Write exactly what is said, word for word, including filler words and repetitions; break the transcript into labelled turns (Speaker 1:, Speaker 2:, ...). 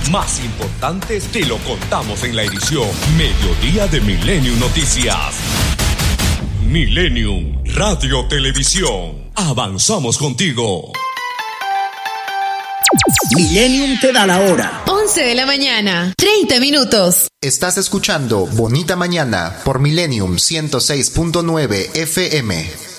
Speaker 1: más importantes te lo contamos en la edición Mediodía de Millennium Noticias. Millennium Radio Televisión. Avanzamos contigo.
Speaker 2: Millennium te da la hora.
Speaker 3: once de la mañana, treinta minutos.
Speaker 4: Estás escuchando Bonita Mañana por Millennium ciento seis punto nueve F M.